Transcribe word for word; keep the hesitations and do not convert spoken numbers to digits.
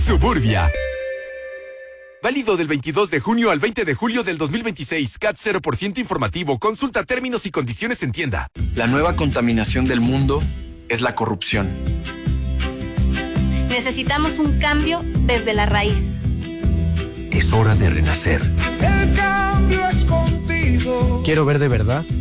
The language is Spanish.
Suburbia. Válido del veintidós de junio al veinte de julio del dos mil veintiséis. C A T cero por ciento informativo. Consulta términos y condiciones en tienda. La nueva contaminación del mundo es la corrupción. Necesitamos un cambio desde la raíz. Es hora de renacer. El cambio es contigo. Quiero ver de verdad